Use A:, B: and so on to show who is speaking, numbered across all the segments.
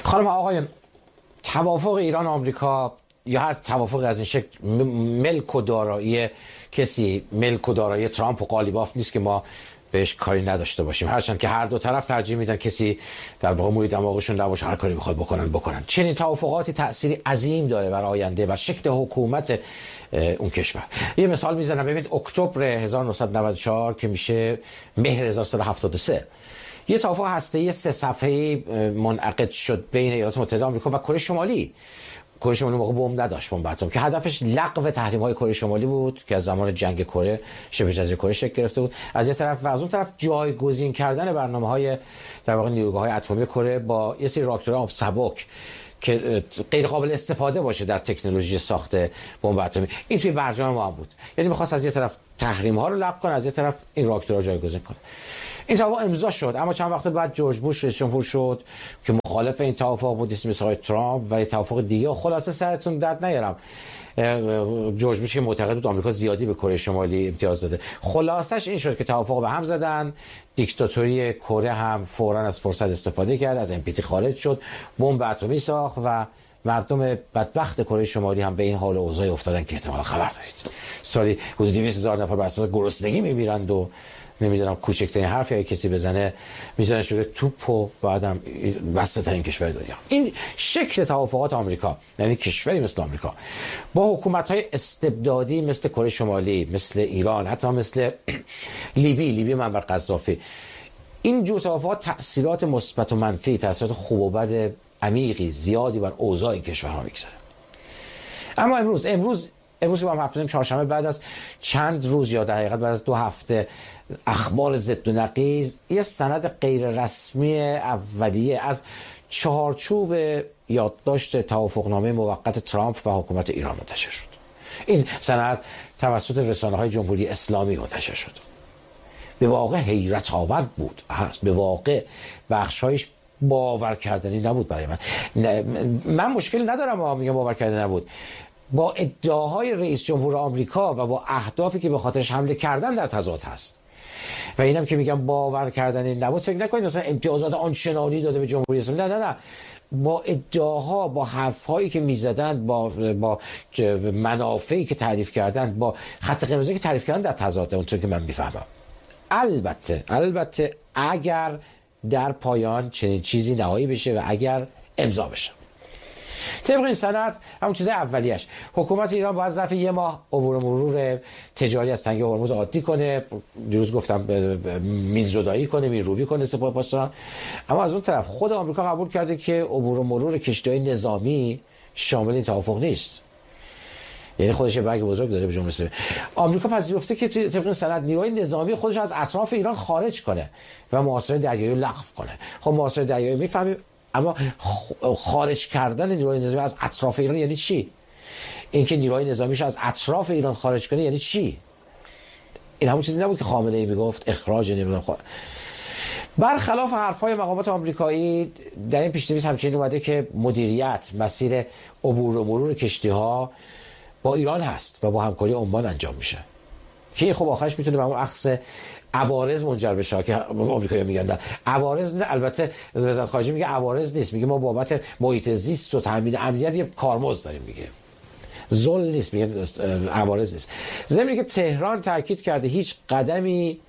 A: خانم و آقایان، توافق ایران و آمریکا یا هر توافق از این شکل ملک و دارایی کسی، ملک و دارایی ترامپ و قالیباف نیست که ما بهش کاری نداشته باشیم، هرچند که هر دو طرف ترجیح میدن کسی در واقع موی دماغشون نباشه، هر کاری میخواد بکنن. چنین توافقاتی تأثیری عظیم داره بر آینده، بر شکل حکومت اون کشور. یه مثال میزنم، ببینید اکتبر 1994 که میشه مهر 1373 یه توافق هسته‌ای 3 صفحه‌ای منعقد شد بین ایالات متحده آمریکا و کره شمالی. کره شمالی موقع بمب نداشت، بمب اتم، که هدفش لغو تحریم‌های کره شمالی بود که از زمان جنگ کره شبه جزیره کره شکل گرفته بود از یه طرف، و از اون طرف جایگزین کردن برنامه‌های در واقع نیروگاه‌های اتمی کره با یه سری راکتورهای آب سبک که غیر قابل استفاده باشه در تکنولوژی ساخت بمب اتمی. این توی برجام ما بود، یعنی می‌خواست از یه طرف تحریم‌ها رو لغو کنه، از یه طرف این راکتورها جایگزین کنه. این توافق امضا شد، اما چند وقت بعد جورج بوش رئیس جمهور شد که مخالف این توافق بود، اسمش آقای ترامپ و یه توافق دیگه. خلاصه سرتون درد نیارم، جورج بوش که معتقد بود آمریکا زیادی به کره شمالی امتیاز داده. خلاصش این شد که توافق به هم زدن، دیکتاتوری کره هم فوراً از فرصت استفاده کرد، از NPT خارج شد، بمب اتمی ساخت و مردم بدبخت کره شمالی هم به این حال و اوضاع افتادن که احتمالاً خبر دارید. سالی حدود 200,000 نفر بر اساس گرسنگی میمیرند و نمیدونم کوچکترین حرفی اگه کسی بزنه میزنه شده توپ و بعدم وسط ترین کشور دنیا. این شکل توافقات آمریکا، یعنی کشوری مثل آمریکا با حکومت‌های استبدادی مثل کره شمالی، مثل ایران، حتی مثل لیبی منبر قذافی، این جور توافقات تأثیرات مثبت و منفی، تأثیرات خوب و بد عمیقی زیادی بر اوضاع این کشورها میگذاره. اما امروز که با هم هفته چهارشنبه بعد از چند روز یا در حقیقت بعد از 2 هفته اخبار ضد و نقیض، یه سند غیر رسمی اولیه از چارچوب یادداشت توافقنامه موقت ترامپ و حکومت ایران منتشر شد. این سند توسط رسانه‌های جمهوری اسلامی منتشر شد. به واقع حیرت آور بود، به واقع بخش‌هایش باور کردنی نبود برای من مشکل ندارم میگم باور کردنی نبود، با ادعاهای رئیس جمهور آمریکا و با اهدافی که به خاطرش حمله کردن در تضاد هست. و اینم که میگم باور کردنی نبود، فکر نکنید مثلا امتیازات آنچنانی داده به جمهوری اسلامی، نه، با ادعاها، با حرفهایی که میزدن، با منافعی که تعریف کردن، با خط قرمزی که تعریف کردن در تضاد، اونطور که من میفهمم. البته اگر در پایان چنین چیزی نهایی بشه و اگر امضا بشه. طبق این سند، همون چیز اولیش، حکومت ایران باید ظرف 1 ماه عبور و مرور تجاری از تنگه هرمز عادی کنه، دیروز گفتم مین زدایی کنه، مین روبی کنه سپاه پاسداران. اما از اون طرف خود آمریکا قبول کرده که عبور و مرور کشتی‌های نظامی شامل این توافق نیست. یعنی خودش یه برگ بزرگ داره به جمله اسلامی. آمریکا پذیرفته که توی طبق این سند نیروهای نظامی خودش از اطراف ایران خارج کنه و محاصره دریایی لغو کنه. خب محاصره دریایی میفهمیم، اما خارج کردن نیروهای نظامی از اطراف ایران یعنی چی؟ اینکه نیروهای نظامیش از اطراف ایران خارج کنه یعنی چی؟ این همون چیزی نبود که خامنه‌ای میگفت اخراج نمیدونم. برخلاف حرفهای مقامات آمریکایی در این پیش‌نویس همچنین اومده که مدیریت مسیر عبور و مرور کشتی‌ها با ایران هست و با همکاری عمان انجام میشه، که این خب آخرش میتونه به اون اخذ عوارض منجر بشه که آمریکایی‌ها میگن نه عوارض نه. البته وزارت خارجه میگه عوارض نیست، میگه ما بابت محیط زیست و تامین امنیت یه کارمزد داریم، میگه ظلم نیست، میگه عوارض نیست. ضمن که تهران تاکید کرده هیچ قدمی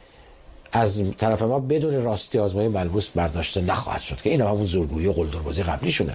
A: از طرف ما بدون راستی آزمایی ملبوس برداشته نخواهد شد، که این همون زورگویی و قلدربازی قبلیشونه.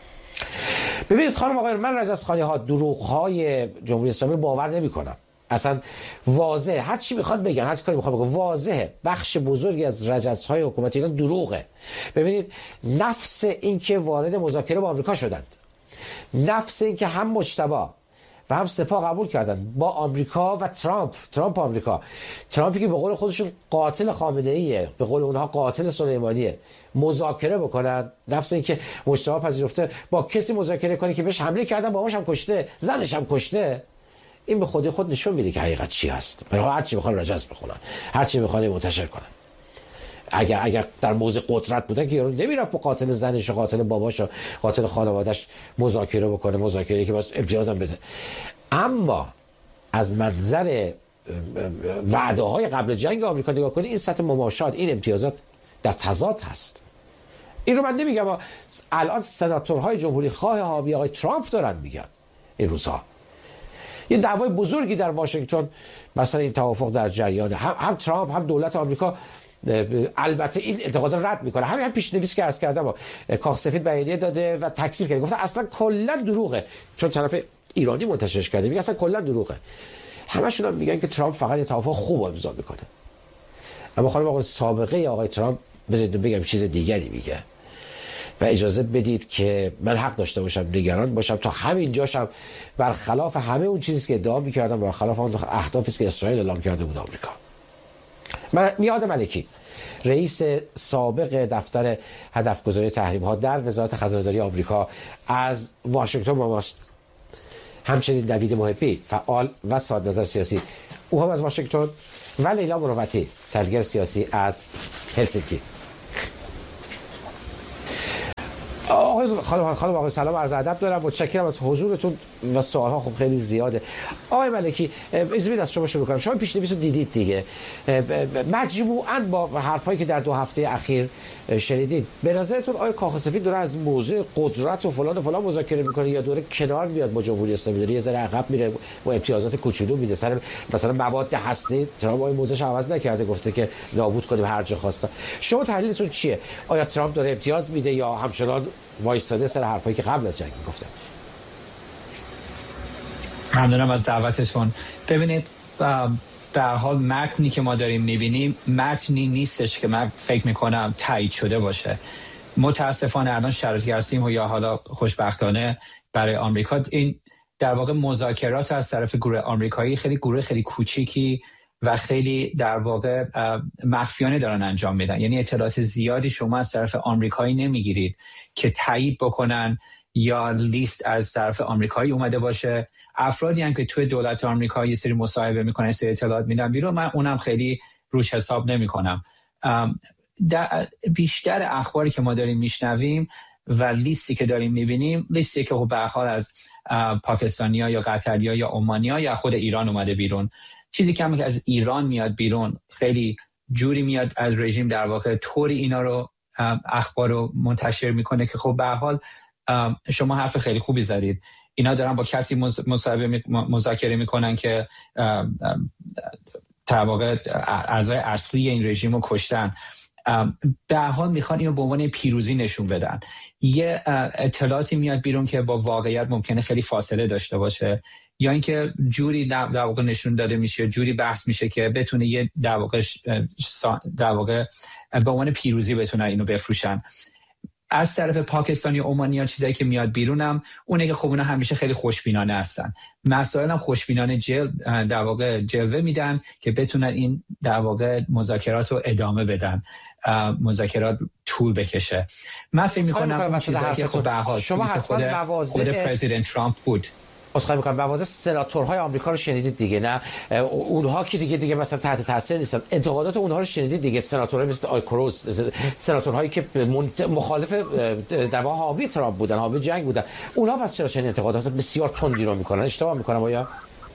A: ببینید خانم آقایان، من رجزخوانی‌ها، دروغ‌های جمهوری اسلامی باور نمی‌کنم. اصلا واضحه، هر چی میخواد بگن، هر چی کاری میخواد بگن، واضحه بخش بزرگی از رجزهای حکومت ایران دروغه. ببینید، نفس این که وارد مذاکره با آمریکا شدند، نفس این که هم مجتبی و هم سپاه قبول کردن با آمریکا و ترامپ آمریکا، ترامپی که به قول خودشون قاتل خامنه‌ایه، به قول اونها قاتل سلیمانیه، مذاکره بکنن. نفس این که مجتبی پذیرفته با کسی مذاکره کنه که بهش حمله کردن، باباش هم کشته، زنش هم کشته. این به خود نشون میده که حقیقت چی هست. هر چی بخوان رجز بخونن، هر چی بخوان منتشر کنن. اگر در موضع قدرت بودن که یارو نمیرفت با قاتل زنش و قاتل باباش و قاتل خانواده‌اش مذاکره بکنه، مذاکره‌ای که واسه امتیازم بده. اما از منظر وعده‌های قبل جنگ آمریکا نگاه کنید، این سطح مماشات، این امتیازات در تضاد هست. این رو من نمیگم، الان سناتورهای جمهوری خواه حامی آقای ترامپ دارن میگن این روزها. یه دعوای بزرگی در واشنگتن مثلا این توافق در جریانه، هم ترامپ هم دولت آمریکا البته این انتقاد رد میکنه. همین پیشنویس که عرض کردم کاخ سفید بیانیه داده و تکذیب کرده، گفته اصلا کلا دروغه، چون طرف ایرانی منتشرش کرده میگه اصلا کلا دروغه. همشون هم میگن که ترامپ فقط یه توافق خوب امضا میکنه. اما خانم آقای سابقه آقای ترامپ بذارید بگم چیز دیگری میگه و اجازه بدید که من حق داشته باشم نگران باشم تا همین جاشم برخلاف همه اون چیزی که ادعا میکردم، برخلاف اون اهدافی که اسرائیل اعلام کرده بود آمریکا. میاد ملکی رئیس سابق دفتر هدفگذاری تحریم ها در وزارت خزانه‌داری آمریکا از واشنگتن با ماست. همچنین نوید محبی فعال و صاحب نظر سیاسی، او هم از واشنگتن، و لیلا مروتی تحلیلگر سیاسی از هلسینکی. خانم آقای سلام عرض ادب دارم، متشکرم از حضورتون و سوال‌ها خب خیلی زیاده. آقای ملکی اجازه بدید از شما شروع کنم. شما پیش‌نویس رو دیدید دیگه، مجموعاً با حرفایی که در 2 هفته اخیر شنیدید، به نظرتون آیا کاخ سفید داره از موضوع قدرت و فلان مذاکره میکنه یا داره کنار میاد با جمهوری اسلامی، داره یه ذره عقب میره و امتیازات کوچولو میده سر مثلا مواد هسته؟ ترامپ موضوعش عوض نکرده، گفته که نابود کنیم هر جا خواستن. شما تحلیلتون چیه؟ آیا ترامپ داره امتیاز میده یا همچنان وایستاده سر حرفایی که قبل از جنگ گفته؟
B: ممنونم از دعوتتون. ببینید در حال متنی که ما داریم میبینیم متنی نیستش که من فکر میکنم تایید شده باشه. متاسفانه الان شرایطی هستیم و یا حالا خوشبختانه برای آمریکا این در واقع مذاکرات از طرف گروه آمریکایی خیلی خیلی کوچیکی و خیلی در واقع مخفیانه دارن انجام میدن. یعنی اطلاعات زیادی شما از طرف آمریکایی نمیگیرید که تایید بکنن یا لیست از طرف آمریکایی اومده باشه. افرادی هم که توی دولت آمریکا یه سری مصاحبه میکنن، سری اطلاعات میدن بیرون، من اونم خیلی روش حساب نمیکنم. بیشتر اخباری که ما داریم میشنویم و لیستی که داریم میبینیم، لیستی که به هر حال از پاکستانیا یا قطریا یا عمانیا یا خود ایران اومده بیرون. چیزی که از ایران میاد بیرون خیلی جوری میاد از رژیم، در واقع طوری اینا رو اخبار رو منتشر میکنه که خب به هر حال شما حرف خیلی خوبی زدید. اینا دارن با کسی مذاکره میکنن که در واقع اعضای اصلی این رژیم رو کشتن. به هر حال میخوان اینو به عنوان پیروزی نشون بدن. یه اطلاعاتی میاد بیرون که با واقعیت ممکنه خیلی فاصله داشته باشه، یا اینکه جوری در واقع نشون داده میشه، جوری بحث میشه که بتونه یه در واقع به عنوان پیروزی بتونن اینو بفروشن. از طرف پاکستانی و عمانی ها چیزایی که میاد بیرونم اونه که خب اونا همیشه خیلی خوشبینانه هستن. مسائل هم خوشبینانه در واقع جلوه میدن که بتونن این در واقع مذاکرات رو ادامه بدن، مذاکرات طول بکشه. من فکر میکنم اون چیزایی که خب به هر حال خود پرزیدنت ترامپ بود.
A: خواهی میکنم مواضع سناتورهای آمریکا رو شنیدید دیگه، نه اونها که دیگه مثلا تحت تاثیر نیستن، انتقادات اونها رو شنیدید دیگه. سناتورهای مثل آی کروز، سناتورهایی که مخالف در واقع حامی ترامپ بودن، حامی جنگ بودن، اونها پس چرا چنین انتقادات بسیار تندی رو میکنن؟ اشتباه میکنم آیا؟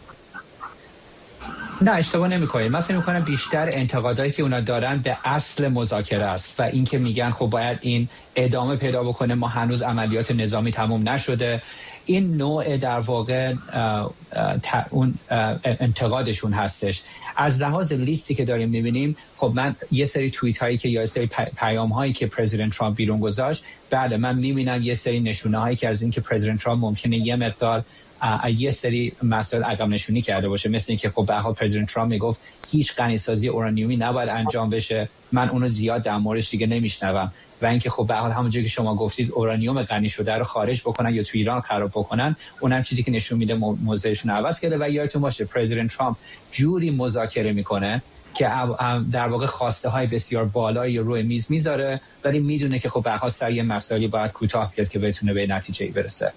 B: نه اشتباه نمی‌کنید. من فکر می‌کنم بیشتر انتقادایی که اونا دارن به اصل مذاکره است و اینکه میگن خب باید این ادامه پیدا بکنه، ما هنوز عملیات نظامی تموم نشده. این نوع در واقع اون انتقادشون هستش. از لحاظ لیستی که داریم می‌بینیم، خب من یه سری توییت هایی که یا سری پیام هایی که پرزیدنت ترامپ بیرون گذاشت، بله من می‌بینم یه سری نشونه هایی که از اینکه پرزیدنت ترامپ ممکنه یه مقدار یه سری مسائل عقب نشونی کرده باشه، مثل اینکه خب به هر حال پرزیدنت ترامپ میگفت هیچ غنیسازی اورانیومی نباید انجام بشه. من اونو زیاد در موردش دیگه نمیشنوم. و اینکه خب به هر حال همونجوری که شما گفتید اورانیوم غنی شده رو خارج بکنن یا تو ایران خراب بکنن، اونم چیزی که نشون میده موضعشون عوض کرده. و یادتون باشه پرزیدنت ترامپ جوری مذاکره میکنه که در واقع خواسته های بسیار بالایی روی میز میذاره، ولی میدونه که خب به هر حال سر یه مسائلی باید کوتاه بیاد که بتونه به نتیجه‌ای برسه.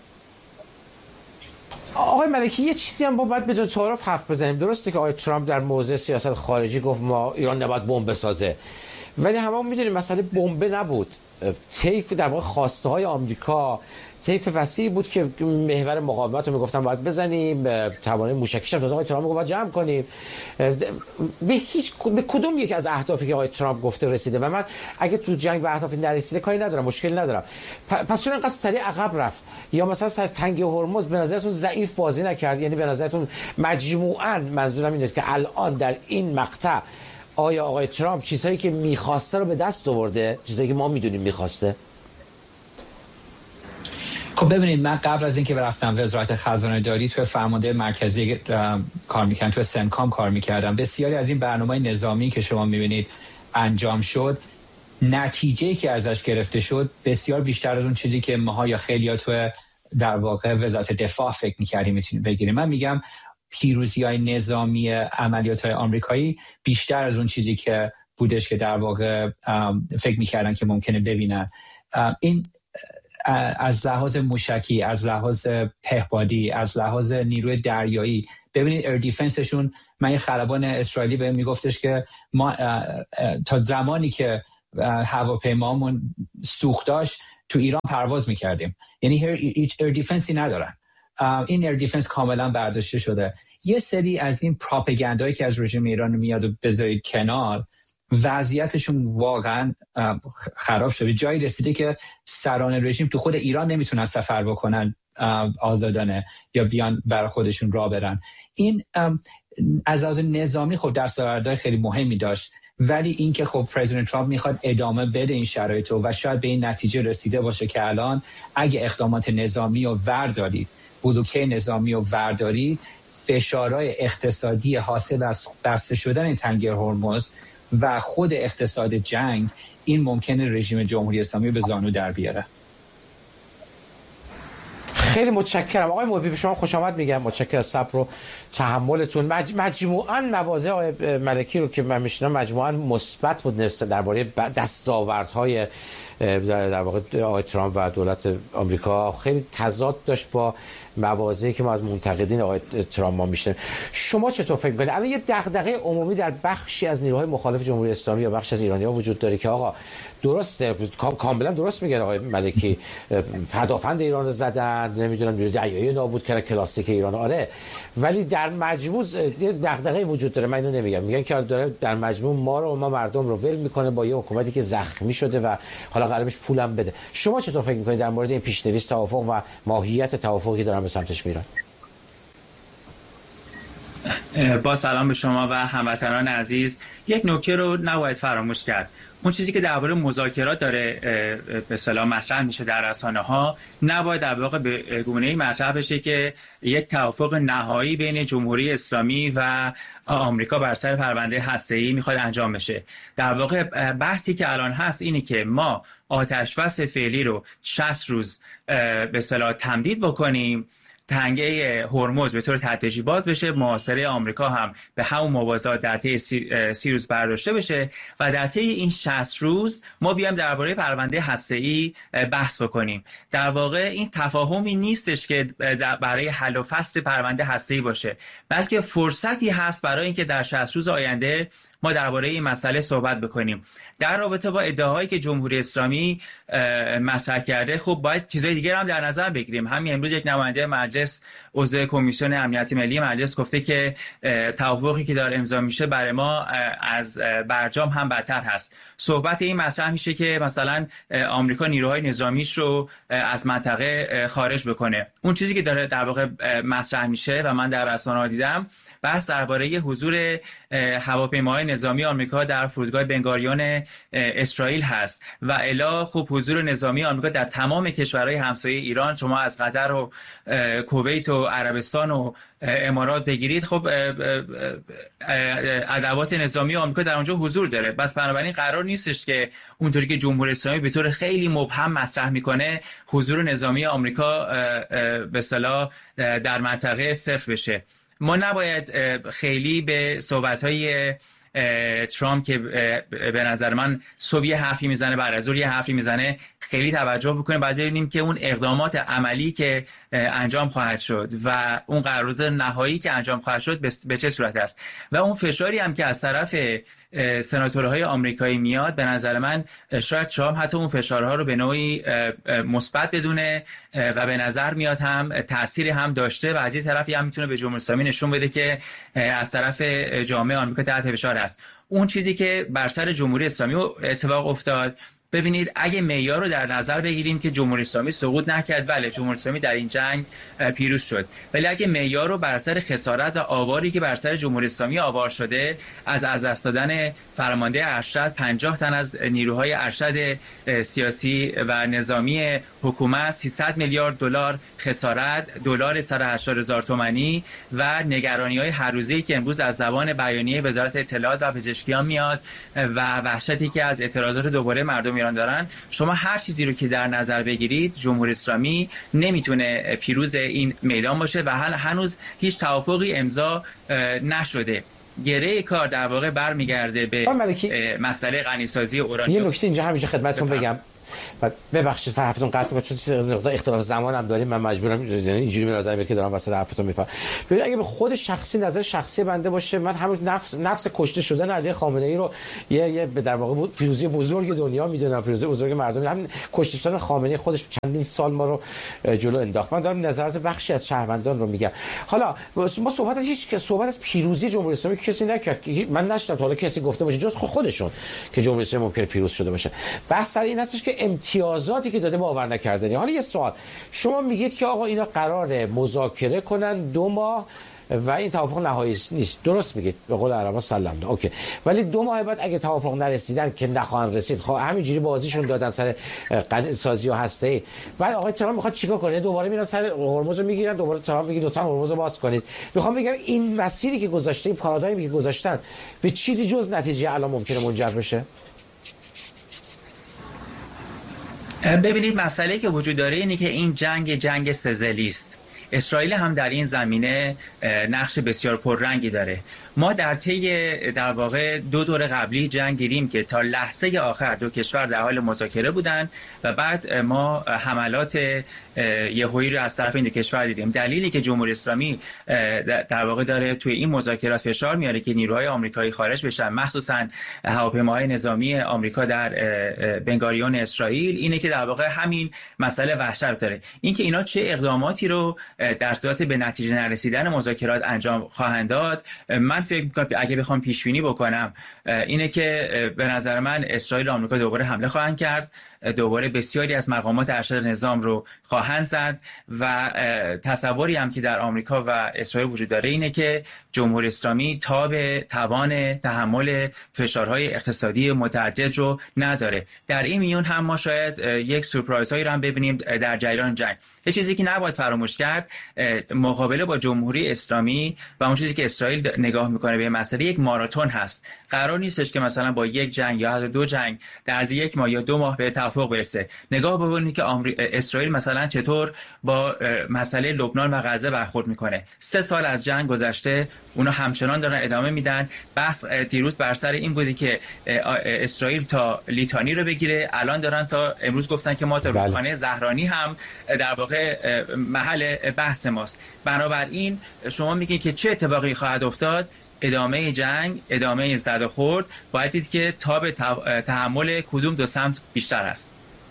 A: آقای ملکی یه چیزی هم باید بدون تعارف حرف بزنیم. درسته که آقای ترامپ در موضوع سیاست خارجی گفت ما ایران نباید بمب بسازه، ولی همون میدونیم مسئله بمب نبود. طیف در واقع خواسته های آمریکا طیف وسیعی بود که محور مقاومت رو میگفتن باید بزنیم، توانایی موشکیش هم آقای ترامپ باید جمع کنیم. به کدوم یک از اهدافی که آقای ترامپ گفته رسیده؟ و من اگه تو جنگ به اهدافی نرسیده کاری ندارم، مشکلی ندارم. پس چرا اینقدر سریع عقب رفت؟ یا مثلا سر تنگه هرمز به نظرتون ضعیف بازی نکرد؟ یعنی به نظرتون مجموعاً، منظورم اینه که الان در این مقطع آیا آقای ترامپ چیزهایی که می‌خواسته رو به دست آورده، چیزایی که ما می‌دونیم می‌خواسته؟
B: خب ببینید، من قبل از اینکه برفتم وزارت خزانه داری تو فرمانده مرکزی کار می‌کردم، تو سنکام کار می‌کردم. بسیاری از این برنامه‌های نظامی که شما می‌بینید انجام شد، نتیجه‌ای که ازش گرفته شد بسیار بیشتر از اون چیزی که ماها یا خیلی‌ها تو در واقع وزارت دفاع فکر می‌کردیم می‌تونیم بگیریم. من میگم پیروزی‌های نظامی عملیات‌های آمریکایی بیشتر از اون چیزی که بودش که در واقع فکر می‌کردن که ممکنه ببینن. این از لحاظ موشکی، از لحاظ پهپادی، از لحاظ نیروی دریایی، ببینید ایر دیفنسشون، من یه خلبان اسرائیلی بهم میگفتش که ما تا زمانی که هواپیمامون سوخت داشت تو ایران پرواز میکردیم، یعنی هیچ ایر دیفنسی ندارن. این ایر دیفنس کاملا برداشته شده. یه سری از این پروپاگاندایی که از رژیم ایران میاد و بذارید کنار، وضعیتشون واقعا خراب شده. جایی رسیده که سران رژیم تو خود ایران نمیتونن سفر بکنن آزادانه یا بیان برای خودشون راه برن. این از لحاظ نظامی خب دستاوردهای خیلی مهمی داشت، ولی اینکه خب پرزیدنت ترامپ میخواد ادامه بده این شرایط رو و شاید به این نتیجه رسیده باشه که الان اگه اقدامات نظامی رو وردارید، بلوکه نظامی رو وردارید، فشارهای اقتصادی حاصل از بسته شدن تنگه هرمز و خود اقتصاد جنگ، این ممکنه رژیم جمهوری اسلامی به زانو در بیاره.
A: خیلی متشکرم آقای محبی، به شما خوش آمد میگم. متشکرم از صبر و تحملتون. مجموعاً مواضع آقای ملکی رو که من میشنم مجموعاً مثبت بود درباره دستاوردهای در واقع آقای ترامپ و دولت آمریکا، خیلی تضاد داشت با مواضعی که ما از منتقدین آقای ترامپ ما میشنیم. شما چطور فکر می‌کنید؟ الان یه دغدغه عمومی در بخشی از نیروهای مخالف جمهوری اسلامی یا بخشی از ایرانی‌ها وجود داره که آقا درسته، کاملا درست میگه آقای ملکی، پدافند ایران رو زدن، نمیدونم دریایی نابود کردن، کلاسیک ایران، آره، ولی در مجموع یه دغدغه وجود داره. من اینو نمیگم، میگن که داره در مجموع ما مردم رو ول میکنه با یه حکومتی که زخمی شده و حالا قرارش پولم بده. شما چطور فکر میکنید در مورد این پیش‌نویس توافق و ماهیت توافقی دارن به سمتش میرن؟
C: با سلام به شما و هموطنان عزیز. یک نکته رو نباید فراموش کرد. اون چیزی که درباره مذاکرات داره به اصطلاح مطرح میشه در رسانه‌ها، نباید در واقع به گونه‌ای مطرح بشه که یک توافق نهایی بین جمهوری اسلامی و آمریکا بر سر پرونده هسته‌ای میخواد انجام بشه. در واقع بحثی که الان هست اینه که ما آتش بس فعلی رو 60 روز به اصطلاح تمدید بکنیم، تنگه هرمز به طور تدریجی باز بشه، محاصره آمریکا هم به همون موازات در طی 30 روز برداشته بشه و در طی این 60 روز ما بیایم درباره پرونده هسته‌ای بحث بکنیم. در واقع این تفاهمی نیستش که برای حل و فصل پرونده هسته‌ای باشه، بلکه فرصتی هست برای اینکه در 60 روز آینده ما درباره این مسئله صحبت بکنیم. در رابطه با ادعاهایی که جمهوری اسلامی مطرح کرده، خب باید چیزای دیگه هم در نظر بگیریم. همین امروز یک نماینده مجلس، عضو کمیسیون امنیت ملی مجلس، گفته که توافقی که داره امضا میشه برای ما از برجام هم بدتر هست. صحبت این مطرح میشه که مثلا آمریکا نیروهای نظامیش رو از منطقه خارج بکنه. اون چیزی که داره در واقع مطرح میشه و من در رسانه‌ها دیدم، بحث درباره حضور هواپیماهای نظامی آمریکا در فرودگاه بنگاریون اسرائیل هست و الا خب حضور نظامی آمریکا در تمام کشورهای همسایه ایران، شما از قطر و کویت و عربستان و امارات بگیرید، خب ادوات نظامی آمریکا در اونجا حضور داره. بس بنابراین قرار نیستش که اونطوری که جمهوری اسلامی به طور خیلی مبهم مطرح میکنه حضور نظامی آمریکا به اصطلاح در منطقه صفر بشه. ما نباید خیلی به صحبت‌های ترامپ که به نظر من صبح یه حرفی میزنه بعد از ظهر یه حرفی میزنه خیلی توجه بکنیم. بعد ببینیم که اون اقدامات عملی که انجام خواهد شد و اون قرارداد نهایی که انجام خواهد شد به چه صورت است و اون فشاری هم که از طرف سناتورهای آمریکایی میاد، به نظر من شاید ترامپ حتی اون فشارها رو به نوعی مثبت بدونه و به نظر میاد هم تأثیری هم داشته و از این طرفی هم میتونه به جمهوری اسلامی نشون بده که از طرف جامعه آمریکا تحت فشار است. اون چیزی که بر سر جمهوری اسلامی اتفاق افتاد، ببینید اگه معیار رو در نظر بگیریم که جمهوری اسلامی سقوط نکرد، بله جمهوری اسلامی در این جنگ پیروز شد، ولی اگه معیار رو بر اثر خسارت و آواری که بر سر جمهوری اسلامی آوار شده، از دست دادن فرمانده ارشد 50 تن از نیروهای ارشد سیاسی و نظامی حکومت، 300 میلیارد دلار خسارت، دلار 180,000 تومانی و نگرانی‌های هر روزه‌ای که امروز از زبان بیانیه وزارت اطلاعات و پزشکیان میاد و وحشتی که از اعتراضات دوباره مردم ایران دارن، شما هر چیزی رو که در نظر بگیرید جمهوری اسلامی نمیتونه پیروز این میدان باشه و هنوز هیچ توافقی امضا نشده. گره کار در واقع برمیگرده به مسئله غنیسازی اورانیوم.
A: یه نکته اینجا همیشه خدمتتون بگم، ببخشید حرفتون قطع می‌کنم چون نقطه اختلاف زمان هم داریم، من مجبورم اینجوری می‌نازم که دارم واسه حرفتون میپرم. ببین اگه به خود شخصی نظر شخصی بنده باشه، من همون نفس کشته شدن علی خامنه‌ای رو یه در واقع پیروزی بزرگ دنیا میدونم، پیروزی بزرگ مردم. همین کشته شدن خامنه‌ای خودش چندین سال ما رو جلو انداخت. من دارم نظرات بخشی از شهروندان رو میگم. حالا ما صحبت از پیروزی جمهوری اسلامی کسی نکرد، من نشدم حالا کسی گفته باشه جز خودشون که جمهوری اسلامی ممکنه پیروز شده باشه. بحث سر این هستش که امتیازاتی که داده باور نکردنی. حالا یه سوال، شما میگید که آقا اینا قراره مذاکره کنن 2 ماه و این توافق نهایی نیست، درست میگید، به قول عربا سلام ده. اوکی، ولی 2 ماه بعد اگه توافق نرسیدن که نخواهن رسید، خب همینجوری بازیشون دادن سر سازی و هسته‌ای. بعد آقای ترامپ میخواد چیکار کنه؟ دوباره میرن سر هرمز رو میگیرن، دوباره ترامپ میگه لطفا هرمز رو باز کنید. میخوام بگم این مسیری که گذاشته، این پارادایمی که گذاشتن، به چیزی جز نتیجه الان ممکنه منجر بشه؟
C: ببینید مسئله که وجود داره اینه که این جنگ سزلی است. اسرائیل هم در این زمینه نقش بسیار پررنگی داره. ما در طی در واقع 2 دور قبلی جنگ دیدیم که تا لحظه آخر 2 کشور در حال مذاکره بودن و بعد ما حملات یهویی رو از طرف این 2 کشور دیدیم. دلیلی که جمهوری اسلامی در واقع داره توی این مذاکرات فشار میاره که نیروهای آمریکایی خارج بشن، مخصوصا هواپیماهای نظامی آمریکا در بنگاریون اسرائیل، اینه که در واقع همین مسئله وحشت داره. اینکه اینا چه اقداماتی رو در صورت به نتیجه نرسیدن مذاکرات انجام خواهند داد، من فکر می‌کنم اگه بخوام پیش بینی بکنم اینه که به نظر من اسرائیل و آمریکا دوباره حمله خواهند کرد، دوباره بسیاری از مقامات ارشد نظام رو خواهند زد و تصوری هم که در آمریکا و اسرائیل وجود داره اینه که جمهوری اسلامی تاب توان تحمل فشارهای اقتصادی متعدد رو نداره. در این میون هم ما شاید یک سورپرایزهایی رو هم ببینیم در جریان جنگ. یه چیزی که نباید فراموش کرد، مقابله با جمهوری اسلامی و اون چیزی که اسرائیل نگاه میکنه به مسئله یک ماراتون هست. قرار نیستش که مثلا با یک جنگ یا حتی 2 جنگ در عرض 1 ماه یا 2 ماه به توافق برسه. نگاه بکنید که اسرائیل مثلا چطور با مسئله لبنان و غزه برخورد میکنه. 3 سال از جنگ گذشته، اونا همچنان دارن ادامه میدن. بحث دیروز بر سر این بودی که اسرائیل تا لیتانی رو بگیره، الان دارن تا امروز گفتن که ما تا رودخانه زهرانی هم در واقع محل بحث ماست. بنابراین شما میگین که چه اتفاقی خواهد افتاد؟ ادامه جنگ، ادامه زد و خورد. باید دید که تاب تحمل کدوم 2 سمت بیشتر است.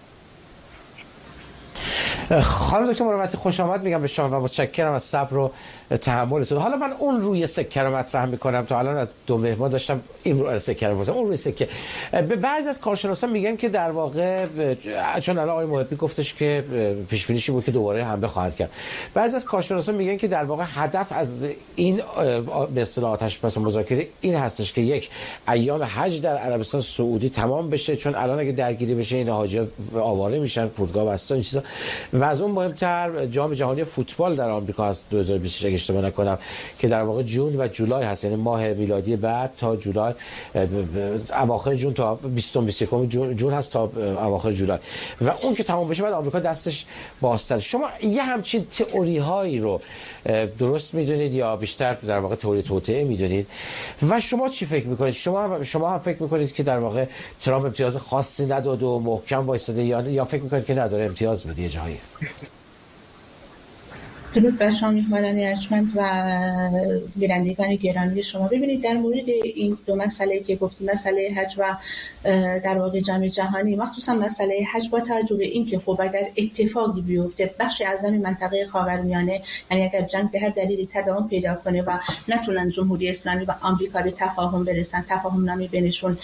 A: خانم دکتر مروتی خوش آمد میگم به شما و متشکرم از صبر و تحملتون. حالا من اون روی سکه رو مطرح میکنم. تا الان از 2 مهمان داشتم این روی سکه رو اون روی سکه. به بعضی از کارشناسان میگن که در واقع چون الان آقای محبی گفتش که پیش بینیش بود که دوباره حمله خواهد کرد، بعضی از کارشناسان میگن که در واقع هدف از این به اصطلاح آتش بس مذاکره این هستش که یک، ایام حج در عربستان سعودی تمام بشه، چون الان اگه درگیری بشه این حاجی‌ها آواره میشن، فرودگاه بسته، این چیزا. و از اون مهمتر جام جهانی فوتبال در آمریکا از 2026 اگه اشتباه نکنم که در واقع جون و جولای هست، یعنی ماه میلادی بعد تا جولای، اواخر جون تا 20 جون هست تا اواخر جولای، و اون که تمام بشه بعد آمریکا دستش بازتر. شما یه همچین تئوری هایی رو درست میدونید یا بیشتر در واقع تئوری توطئه میدونید؟ و شما چی فکر میکنید؟ شما هم فکر میکنید که در واقع ترامپ امتیاز خاصی نداد و محکم وایساده، یا فکر میکنید که نداره امتیاز بده یه جایی؟
D: درود بر شما میهمانان ارجمند و بینندگان گرامی شما. ببینید در مورد این دو مسئله که گفتیم، مسئله حج و در واقع جام جهانی، مخصوصا مسئله حج، با توجه به اینکه خب اگر اتفاقی بیفته بخش اعظم منطقه خاورمیانه، یعنی اگر جنگ به هر دلیلی تداوم پیدا کنه و نتونن جمهوری اسلامی و آمریکا به تفاهم برسن، تفاهم نامه بینشون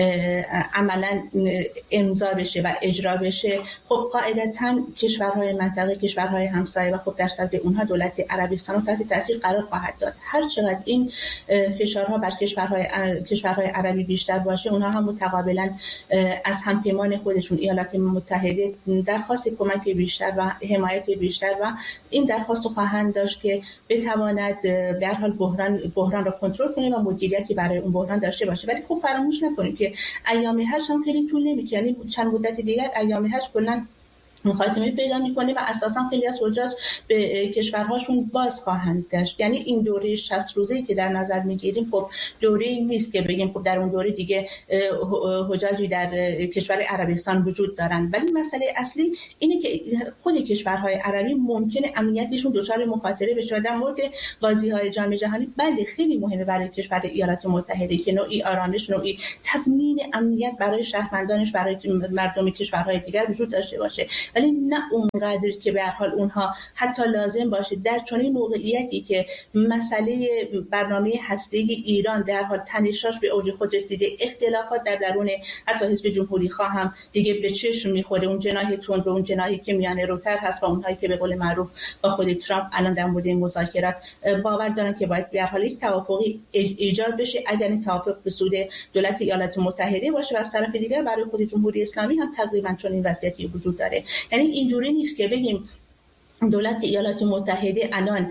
D: عملا امضا بشه و اجرا بشه، خب قاعدتاً کشورهای منطقه، کشورهای همسایه و خب در صدر اونها دولت عربستان رو تحت تاثیر قرار خواهد داد. هر چقدر این فشارها بر کشورهای عربی بیشتر باشه، اونها هم متقابلا از همپیمان خودشون ایالات متحده درخواست کمک بیشتر و حمایت بیشتر و این درخواست رو خواهند داشت که بتواند به هر حال بحران رو کنترل کنه و مدیریتی برای اون بحران داشته باشه. ولی خب فراموش نکنیم که ایام حج هم خیلی طول نمی‌کشه، یعنی چند مدت دیگر ایام حج کلاً خاتمه پیدا میکنه و اساسا خیلی از حجاج به کشورهاشون باز خواهند گشت. یعنی این دوره 60 روزه‌ای که در نظر میگیریم خب دوره‌ای نیست که بگیم خب در اون دوره دیگه حجاجی در کشور عربستان وجود دارن، ولی مسئله اصلی اینه که خود کشورهای عربی ممکنه امنیتشون دچار مخاطره بشه. و در مورد بازی‌های جام جهانی بله خیلی مهمه برای کشور ایالات متحده که نوعی آرامش، نوعی تضمین امنیت برای شهروندانش، برای مردم کشورهای دیگر وجود داشته باشه، ولی نه اونقدر که به هر حال اونها حتی لازم باشه در چنین موقعیتی که مسئله برنامه هسته‌ای ایران در حال تنشاش به اوج خود رسیده، اختلافات در درون حتی حزب جمهوری خواه هم دیگه به چشم میخوره، اون جناح تند و اون جناحی که میانه روتر هست و اونهایی که به قول معروف با خود ترامپ الان در مورد مذاکرات باور دارن که باید به هر حال یک توافقی ایجاد بشه. اگر این توافق به سود دولت ایالات متحده باشه و از طرف دیگر برای خود جمهوری اسلامی هم تقریبا چنین وضعیتی وجود داره. یعنی اینجوری نیست که بگیم دولت ایالات متحده الان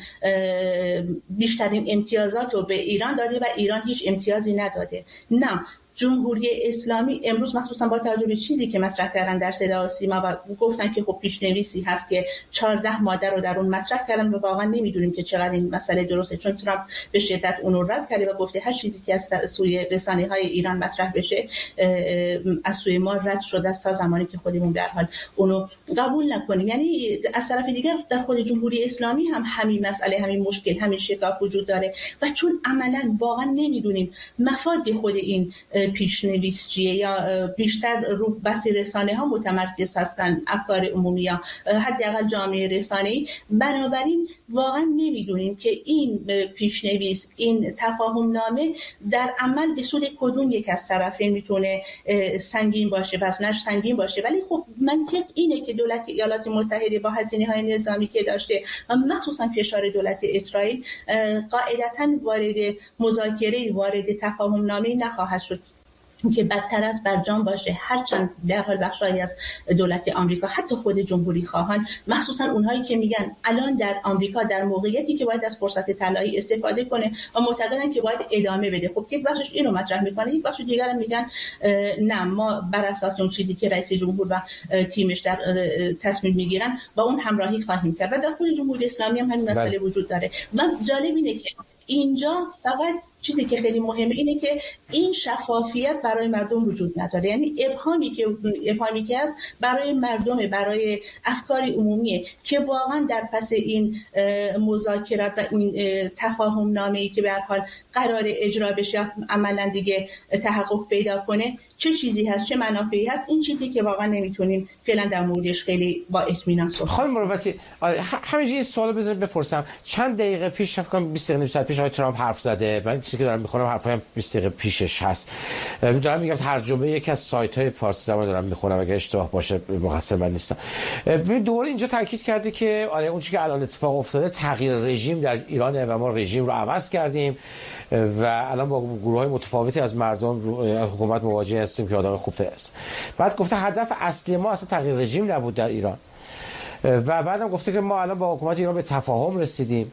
D: بیشترین امتیازات رو به ایران داده و ایران هیچ امتیازی نداده. نه، جمهوری اسلامی امروز مخصوصا با توجه به چیزی که مطرح کردن در صدا و سیما و گفتن که خب پیشنویسی هست که 14 ماده رو در اون مطرح کردن و واقعا نمیدونیم که چقدر این مسئله درسته، چون ترامپ به شدت اون رو رد کرده و گفته هر چیزی که از سوی رسانه‌های ایران مطرح بشه از سوی ما رد شده تا زمانی که خودمون به هر حال اونو قبول نکنیم. یعنی از طرف دیگر در خود جمهوری اسلامی هم همین مسئله، همین مشکل، همین شکاف وجود داره و چون عملاً واقعا نمیدونیم مفاد خود این پیشنویس چیه یا بیشتر رو بس رسانه ها متمرکز هستن، افکار عمومی یا حداقل جامعه رسانه‌ای، بنابراین واقعا نمیدونیم که این پیشنویس، این تفاهم نامه در عمل به سود کدوم یک از طرفین میتونه سنگین باشه، وزنش سنگین باشه. ولی خب منطق اینه که دولت ایالات متحده با هزینه‌های نظامی که داشته و مخصوصا فشار دولت اسرائیل قاعدتاً وارد مذاکره، وارد تفاهم نامه نخواهد شد که بدتر از برجام باشه. هرچند در حال بخشایی از دولت آمریکا، حتی خود جمهوری خواهان، مخصوصا اونهایی که میگن الان در آمریکا در موقعیتی که باید از فرصت طلایی استفاده کنه و معتقدن که باید ادامه بده، خب یک بخشش اینو مطرح میکنه، یک بخش دیگر هم میگن نه، ما بر اساس اون چیزی که رئیس جمهور و تیمش در تصمیم میگیرن با اون همراهی خواهیم کرد. و در خود جمهوری اسلامی هم همین مسئله وجود داره. و جالب اینه که اینجا فقط چیزی که خیلی مهمه اینه که این شفافیت برای مردم وجود نداره. یعنی ابهامی که هست برای مردم، برای افکار عمومیه که واقعا در پس این مذاکرات و این تفاهم نامه‌ای که به هر حال قرار اجرا بشه عملاً دیگه تحقق پیدا کنه چه چیزی هست، چه منافعی هست، این چیزی که واقعا نمیتونیم فعلا در موردش خیلی با اطمینان صحبت کنیم.
A: خانم مروتی، همینجوری سوال بذارید بپرسم. چند دقیقه پیش فکر کنم 20 دقیقه پیش آقای ترامپ حرف زده. من چیزی که دارم میخونم حرفایم 20 دقیقه پیشش هست. دارم میگم ترجمه یکی از سایت‌های فارسی زبان دارم میخونم، اگه اشتباه باشه مقصر من نیستم. دوباره اینجا تاکید کرده که آره اون چیزی که الان اتفاق افتاده تغییر رژیم در ایرانه و ما رژیم رو عوض کردیم و الان با گروه‌های متفاوتی از مردم حکومت مواجه هستیم که آدم خوب است. بعد گفته هدف اصلی ما اصلا تغییر رژیم نبود در ایران و بعدم گفته که ما الان با حکومت ایران به تفاهم رسیدیم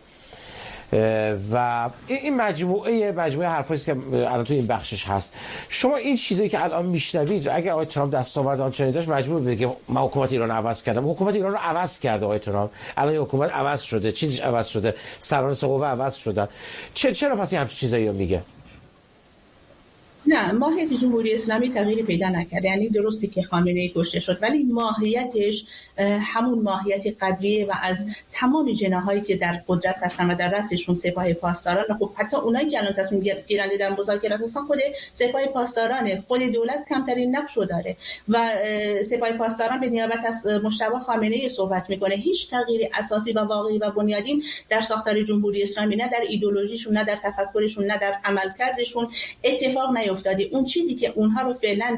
A: و این مجموعه حرفایی که الان تو این بخشش هست. شما این چیزایی که الان میشنوید اگر آقای ترامپ دستاورد آنچنانی داشت مجبور بگه من حکومت ایران عوض کردم. حکومت ایران رو عوض کرده آقای ترامپ. الان حکومت عوض شده، چیزیش عوض شده، سران قوه عوض شدن. چرا پس همین چیزایی رو میگه؟
D: نه، ماهیت جمهوری اسلامی تغییری پیدا نکرد. یعنی درستی که خامنه‌ای کشته شد ولی ماهیتش همون ماهیت قبلیه و از تمام جناحایی که در قدرت هستن و در رأسشون سپاه پاسداران، خب حتی اونایی که الان تصمیم گیرنده در مذاکرات هستن خود سپاه پاسدارانه، خود دولت کمترین نقش رو داره و سپاه پاسداران به نیابت از مجتبی خامنه‌ای صحبت میکنه. هیچ تغییر اساسی و واقعی و بنیادین در ساختار جمهوری اسلامی، نه در ایدئولوژیشون، نه در تفکرشون، نه در عملکردشون اتفاق نیفتاده. اون چیزی که اونها رو فعلا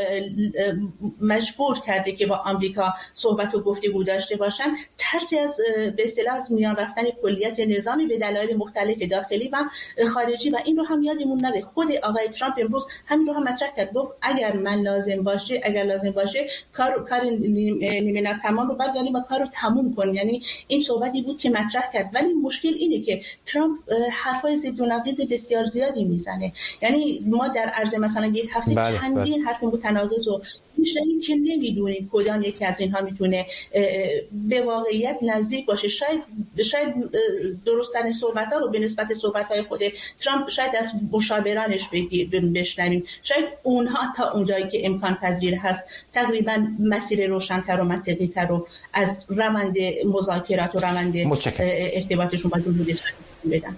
D: مجبور کرده که با آمریکا صحبت و گفتگو داشته باشن، ترسی از به اصطلاح از میان رفتن کلیت نظامی به دلایل مختلف داخلی و خارجی و این رو هم یادمون نره. خود آقای ترامپ امروز همین رو هم مطرح کرد، گفت اگر لازم باشه کار نیمه ناتمام رو برداریم و کار رو تموم کنیم. یعنی این صحبتی بود که مطرح کرد، ولی مشکل اینه که ترامپ حرفای ضد و نقیض بسیار زیادی میزنه. یعنی ما در عرض مثلا یک هفته چندین حرف متناقض و میشنویم که نمیدونیم کدام یکی از اینها میتونه به واقعیت نزدیک باشه. شاید درست‌ترین صحبت‌ها رو به نسبت صحبت‌های خود ترامپ شاید از مشاورانش بشنویم. شاید اونها تا اونجایی که امکان پذیر هست تقریبا مسیر روشن‌تر و منطقی‌تر رو از روند مذاکرات و روند ارتباطشون با جمهوری اسلامی بدن.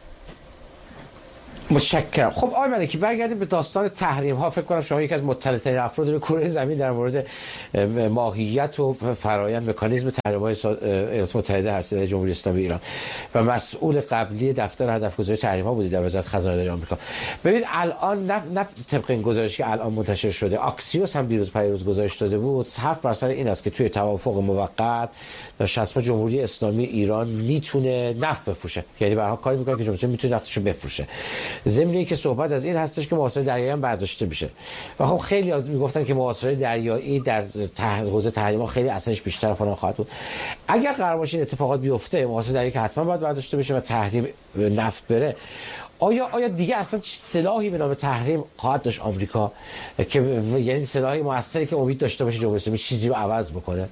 A: متشکرم. خب آقای ملکی، برگردیم به داستان تحریم ها. فکر کنم شما یکی از مطلع‌ترین افراد روی کره زمین در مورد ماهیت و فرآیند مکانیزم تحریم های ایالات متحده هستید جمهوری اسلامی ایران و مسئول قبلی دفتر هدفگذاری تحریم ها بودید در وزارت خزانه داری آمریکا. ببینید الان نه طبق این گزارشی که الان منتشر شده، آکسیوس هم پیروز گزارش داده بود، حرف بر سر این است که توی توافق موقت در شصت جمهوری اسلامی ایران میتونه نفت بفروشه، یعنی به هر حال کاری میکنه که جمهوری اسلامی میتونه نفتشو بفروشه. ضمن که صحبت از این هستش که محاصره دریایی هم برداشته میشه و خب خیلی میگفتن که محاصره دریایی در حوزه تحریم ها خیلی اثرش بیشتر فلان خواهد بود. اگر قرار باشه اتفاقات بیفته، محاصره دریایی که حتما باید برداشته بشه و تحریم نفت بره، آیا دیگه اصلا سلاحی به نام تحریم خواهد داشت آمریکا که یعنی سلاحی موثری که امید داشته باشه جمهوری اسلامی چیزی رو عوض بکنه؟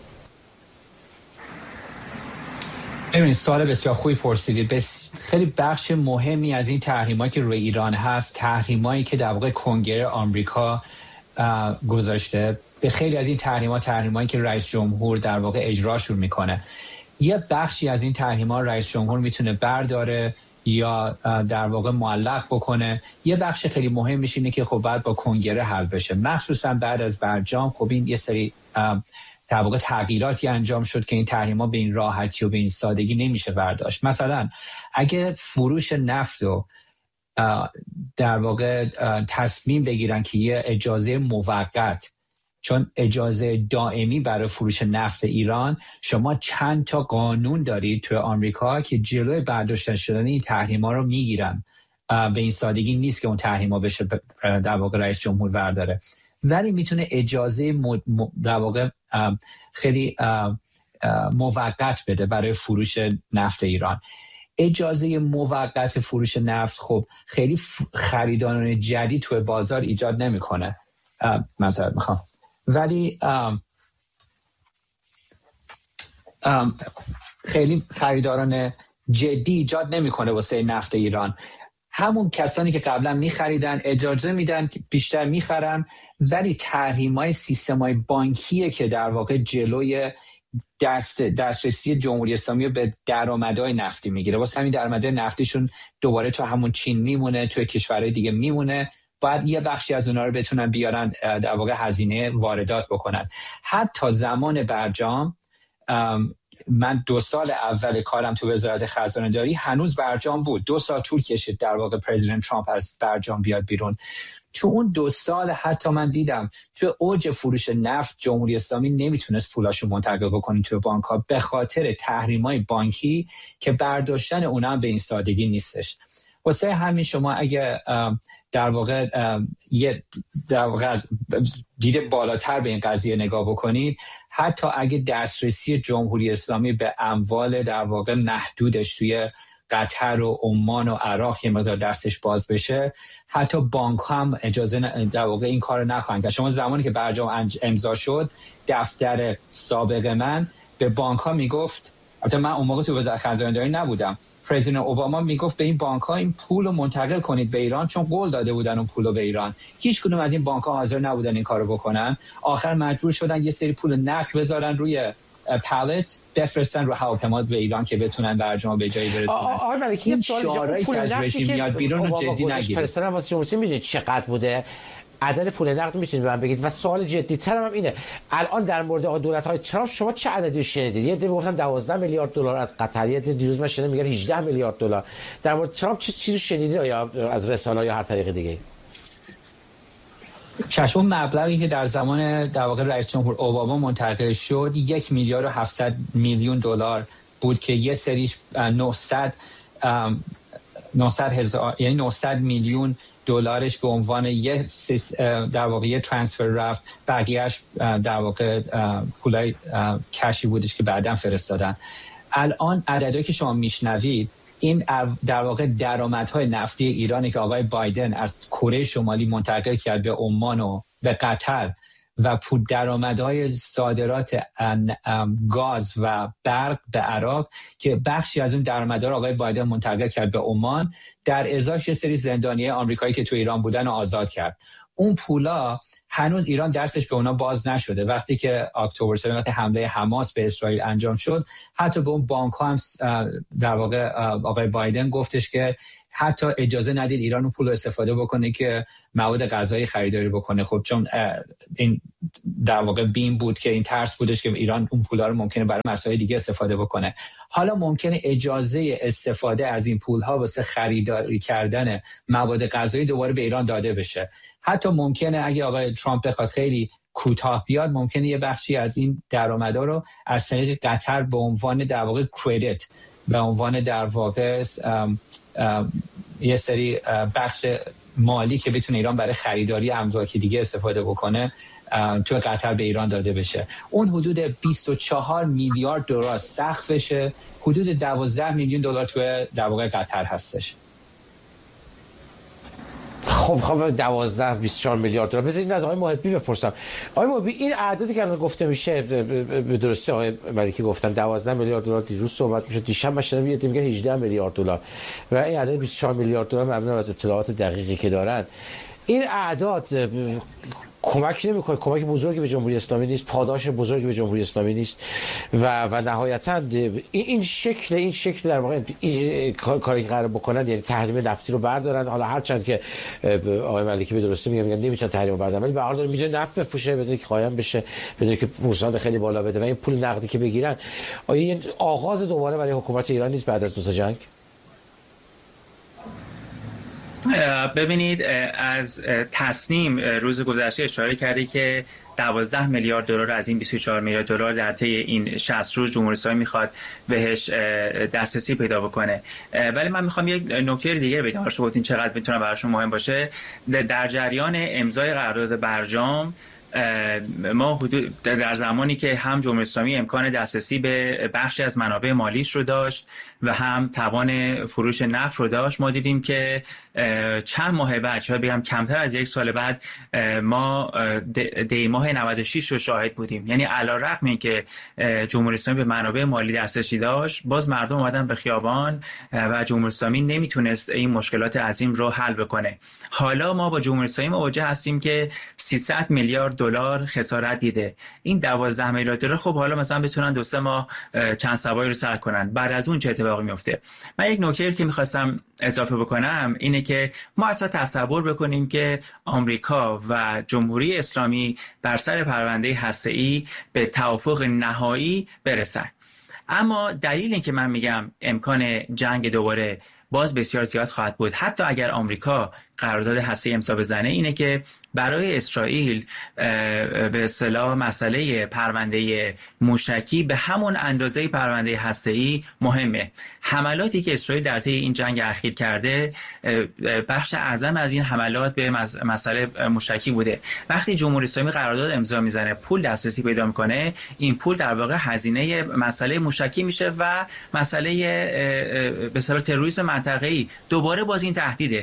B: ببینید، سوال بسیار خوبی پرسیدید. خیلی بخش مهمی از این تحریمایی که روی ایران هست، تحریمایی که در واقع کنگره آمریکا گذاشته. به خیلی از این تحریمایی که رئیس جمهور در واقع اجراشون میکنه. یه بخشی از این تحریما رئیس جمهور میتونه برداره یا در واقع معلق بکنه. یه بخش خیلی مهمش اینه که خب بعد با کنگره حل بشه، مخصوصا بعد از برجام. خب این یه سری در واقع تغییراتی انجام شد که این تحریما به این راحتی و به این سادگی نمیشه برداشت. مثلا اگه فروش نفت رو در واقع تصمیم بگیرن که یه اجازه موقت، چون اجازه دائمی برای فروش نفت ایران، شما چند تا قانون دارید توی آمریکا که جلوی برداشته شدن این تحریما رو میگیرن. به این سادگی نیست که اون تحریما بشه در واقع رئیس جمهور برداره، ولی میتونه اجازه در واقع خیلی موقت بده برای فروش نفت ایران. اجازه موقت فروش نفت خب خیلی خریداران جدید توی بازار ایجاد نمیکنه، معذرت میخوام، ولی خیلی خریداران جدی ایجاد نمیکنه واسه نفت ایران. همون کسانی که قبلا میخریدن اجازه میدن که بیشتر میخرن، ولی تحریم‌های سیستم‌های بانکیه که در واقع جلوی دسترسی جمهوری اسلامی به درآمدهای نفتی میگیره. واسه همین درآمدهای نفتیشون دوباره تو همون چین میمونه، تو کشورهای دیگه میمونه. باید یه بخشی از اونها رو بتونن بیارن در واقع هزینه واردات بکنن. حتی زمان برجام، من 2 سال اول کارم تو وزارت خزانه داری هنوز برجام بود. 2 سال طول کشید در واقع پرزیدنت ترامپ از برجام بیاد بیرون. تو اون 2 سال حتی من دیدم تو اوج فروش نفت جمهوری اسلامی نمیتونست پولاشو منتقل بکنه تو بانک‌ها به خاطر تحریم‌های بانکی که برداشتن اونها به این سادگی نیستش. واسه همین شما اگه در واقع در واقع از دید بالاتر به این قضیه نگاه بکنید، حتی اگه دسترسی جمهوری اسلامی به اموال در واقع محدودش توی قطر و عمان و عراق یه مقدار دستش باز بشه، حتی بانک هم اجازه در واقع این کار نخواهند کرد. شما زمانی که برجام امضا شد، دفتر سابق من به بانک ها میگفت، البته من اون موقع تو وزارت خزانه داری نبودم، پرزیدنت اوباما میگفت به این بانک‌ها این پول رو منتقل کنید به ایران، چون قول داده بودن اون پول رو به ایران. هیچ کدوم از این بانک‌ها حاضر نبودن این کارو بکنن. آخر مجبور شدن یه سری پول نقد بذارن روی پالت، بفرستن رو هواپیما به ایران که بتونن برجام به جایی برسونن.
A: آقای ملکی این
B: شعارهایی که از رژیم میاد بیرون رو جدی نگیرید.
A: فرستادن واسه جمهوری میدونید چقدر بوده؟ عدد پول نقد میتونید به من بگید؟ و سوال جدی ترم هم اینه، الان در مورد دولت‌های ترامپ شما چه عددی شنیدید؟ یه دیگه گفتن 12 میلیارد دلار از قطر، یه دیروز من شنیدم میگن 18 میلیارد دلار. در مورد ترامپ چه چیزی شنیدید یا از رسانه‌ها یا هر طریق دیگه؟
B: چشم مبلغی که در زمان در واقع رئیس جمهور اوباما منتقل شد 1 میلیارد و 700 میلیون دلار بود که یه سریش 900 یعنی 900 میلیون دلارش به عنوان یه در واقع یه ترانسفر رفت، بقیه‌اش در واقع پولای کشی بودش که بعداً فرستادن. الان عددی که شما میشنوید این در واقع درآمدهای نفتی ایرانی که آقای بایدن از کره شمالی منتقل کرد به عمان و به قطر و پول درآمدهای صادرات گاز و برق به عراق که بخشی از اون درآمدها رو آقای بایدن منتقل کرد به عمان، در ازاش یه سری زندانی آمریکایی که تو ایران بودن رو آزاد کرد. اون پولا هنوز ایران دستش به اونا باز نشده. وقتی که اکتبر 7 وقتی حمله حماس به اسرائیل انجام شد، حتی به اون بانک‌ها هم در واقع آقای بایدن گفتش که حتی اجازه ندید ایران اون پول رو استفاده بکنه که مواد غذایی خریداری بکنه. خب چون این در واقع بیم بود که این ترس بودش که ایران اون پولا رو ممکنه برای مسائل دیگه استفاده بکنه. حالا ممکنه اجازه استفاده از این پولها واسه خریداری کردن مواد غذایی دوباره به ایران داده بشه. حتی ممکنه اگه آقای ترامپ بخواد خیلی کوتاه بیاد، ممکنه یه بخشی از این درآمدا رو از طریق قطر به عنوان در واقع کردیت، به عنوان در واقع یه سری بخش مالی که بتونه ایران برای خریداری املاک دیگه استفاده بکنه تو قطر به ایران داده بشه. اون حدود 24 میلیارد دلار سقفشه، حدود 12 میلیون دلار تو در واقع قطر هستش.
A: خب 24 میلیارد دلار. بذارید از آقای محبی بپرسم. آقای محبی، این اعدادی که الان گفته میشه به درستی آقای ملکی گفتن 12 میلیارد دلار دیروز صحبت میشه، دیشب مثلا میگه 18 میلیارد دلار و این عدد 24 میلیارد دلار مبنی از اطلاعات دقیقی که دارن. این اعداد کمک نمیکنه، کمک بزرگی به جمهوری اسلامی نیست، پاداش بزرگی به جمهوری اسلامی نیست و نهایتا این شکل در واقع کاری که قرار بکنن، یعنی تحریم نفتی رو بردارن. حالا هرچند که آقای ملکی به درستی میگن نمیتونن تحریم رو بردارن، ولی به هر حال میتونه نفت بفروشه بدون که قایم بشه، بدون که بورس‌ها خیلی بالا بده و این پول نقدی که بگیرن. آیا این آغاز دوباره برای حکومت ایران نیست بعد از دو تا جنگ؟
C: ببینید، از تصنیم روز گذشته اشاره کردی که 12 میلیارد دلار از این 24 میلیارد دلار در طی این 60 روز جمهوری اسلامی میخواد بهش دسترسی پیدا بکنه. ولی من میخوام یک نکته دیگه بگم، شما گفتین چقدر میتونه براشون مهم باشه. در جریان امضای قرارداد برجام ما حدود در زمانی که هم جمهوری اسلامی امکان دسترسی به بخشی از منابع مالیش رو داشت و هم توان فروش نفت رو داشت، ما دیدیم که چند ماه بعد، شاید بگم کمتر از یک سال بعد، ما دی ماه 96 رو شاهد بودیم. یعنی علی‌رغم اینکه جمهوری اسلامی به منابع مالی دسترسی داشت، باز مردم اومدن به خیابان و جمهوری اسلامی نمیتونست این مشکلات عظیم رو حل بکنه. حالا ما با جمهوری اسلامی مواجه هستیم که 300 میلیارد دلار خسارت دیده. این 12 میلیارد دلار خب حالا مثلا بتونن 2-3 ماه چند سواری رو سر کنن. بعد از اون چه اتفاقی میفته؟ من یک نکته که می‌خواستم اضافه بکنم اینه که ما حتی تصور بکنیم که آمریکا و جمهوری اسلامی بر سر پرونده هسته‌ای به توافق نهایی برسن. اما دلیل این که من میگم امکان جنگ دوباره باز بسیار زیاد خواهد بود، حتی اگر آمریکا قرارداد هسته‌ای امضا بزنه، اینه که برای اسرائیل به اصطلاح مسئله پرونده موشکی به همون اندازه پرونده هسته‌ای مهمه. حملاتی که اسرائیل در طی این جنگ اخیر کرده، بخش اعظم از این حملات به مسئله موشکی بوده. وقتی جمهوری اسلامی قرارداد امضا میزنه، پول دسترسی پیدا میکنه، این پول در واقع هزینه مسئله موشکی میشه و مسئله به اصطلاح تروریسم منطقه‌ای دوباره باز این تهدیده.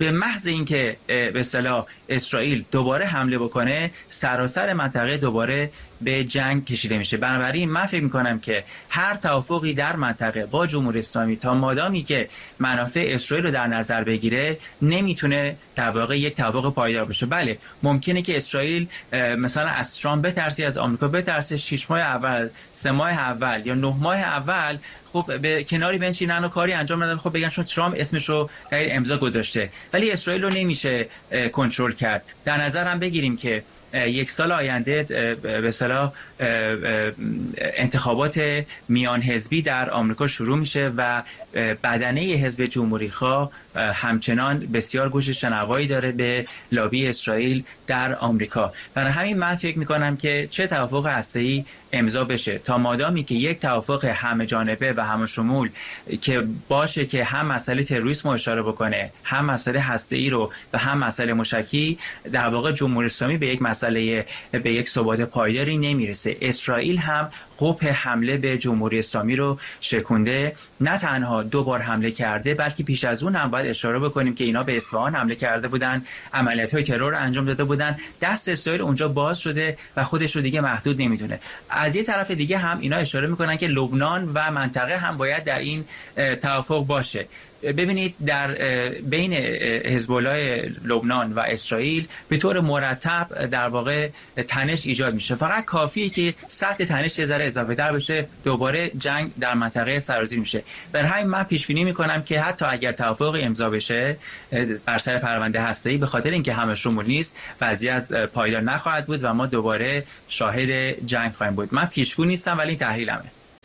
C: به محض اینکه به اصطلاح اسرائیل دوباره حمله بکنه سراسر منطقه دوباره به جنگ کشیده میشه. بنابراین من فکر میکنم که هر توافقی در منطقه با جمهوری اسلامی تا مادامی که منافع اسرائیل رو در نظر بگیره نمیتونه در واقع یک توافق پایدار بشه. بله ممکنه که اسرائیل مثلا از ترامپ بترسه، از آمریکا بترسه، 6 ماه اول، 3 ماه اول یا 9 ماه اول خب به کناری بنشینن و کاری انجام ندن، خب بگن چون ترامپ اسمش رو در امضا گذاشته. ولی اسرائیل رو نمیشه کنترل کرد. در نظر هم بگیریم که یک سال آینده به اصطلاح انتخابات میان حزبی در آمریکا شروع میشه و بدنه حزب جمهوری خواه همچنان بسیار گوش شنوایی داره به لابی اسرائیل در آمریکا. برای همین من فکر میکنم که چه توافق هسته‌ای امضا بشه تا مادامی که یک توافق همه جانبه و همه شمول که باشه که هم مسئله تروریسم رو اشاره بکنه، هم مسئله هسته‌ای رو و هم مسئله موشکی، در واقع جمهوری اسلامی به یک ثبات پایداری نمیرسه. اسرائیل هم قبح حمله به جمهوری اسلامی رو شکونده، نه تنها 2 بار حمله کرده بلکه پیش از اون هم باید اشاره بکنیم که اینا به اصفهان حمله کرده بودن، عملیات‌های ترور رو انجام داده بودن، دست اسرائیل اونجا باز شده و خودش رو دیگه محدود نمیدونه. از یه طرف دیگه هم اینا اشاره میکنن که لبنان و منطقه هم باید در این توافق باشه. ببینید در بین حزب الله لبنان و اسرائیل به طور مرتب در واقع تنش ایجاد میشه. فقط کافیه که سطح تنش یه ذره اضافه تر بشه دوباره جنگ در منطقه سرازیر میشه. برای همین من پیش بینی میکنم که حتی اگر توافق امضا بشه بر سر پرونده هسته‌ای، به خاطر اینکه همه شمول نیست وضعیت پایدار نخواهد بود و ما دوباره شاهد جنگ خواهیم بود. من پیشگو نیستم ولی تحلیلمه.